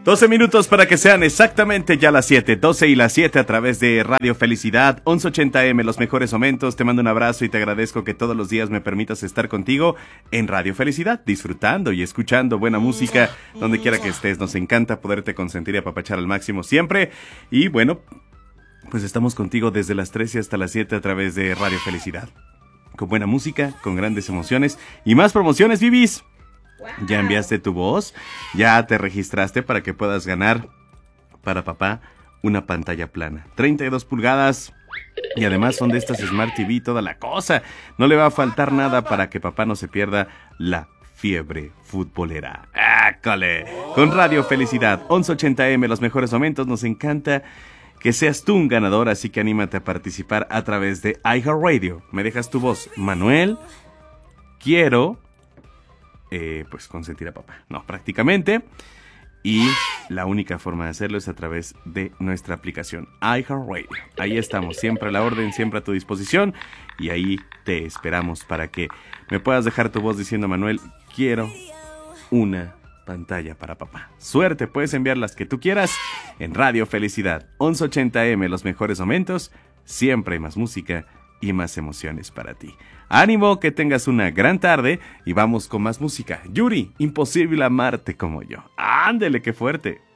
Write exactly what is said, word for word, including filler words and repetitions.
doce minutos para que sean exactamente ya las siete, doce y las siete a través de Radio Felicidad, once ochenta eme, los mejores momentos. Te mando un abrazo y te agradezco que todos los días me permitas estar contigo en Radio Felicidad, disfrutando y escuchando buena música donde quiera que estés. Nos encanta poderte consentir y apapachar al máximo siempre. Y bueno, pues estamos contigo desde las trece hasta las siete a través de Radio Felicidad. Con buena música, con grandes emociones y más promociones, Vivis. Wow. Ya enviaste tu voz, ya te registraste para que puedas ganar para papá una pantalla plana, treinta y dos pulgadas, y además son de estas Smart T V, toda la cosa. No le va a faltar nada para que papá no se pierda la fiebre futbolera. ¡Ácole! Con Radio Felicidad, once ochenta eme, los mejores momentos. Nos encanta que seas tú un ganador, así que anímate a participar a través de iHeartRadio. Me dejas tu voz, Manuel, quiero... Eh, pues consentir a papá, no, prácticamente. Y la única forma de hacerlo es a través de nuestra aplicación iHeartRadio. Ahí estamos, siempre a la orden, siempre a tu disposición. Y ahí te esperamos para que me puedas dejar tu voz diciendo: Manuel, quiero una pantalla para papá. Suerte, puedes enviar las que tú quieras en Radio Felicidad, once ochenta eme, los mejores momentos. Siempre hay más música y más emociones para ti. Ánimo, que tengas una gran tarde y vamos con más música. Yuri, Imposible amarte como yo. Ándele, qué fuerte.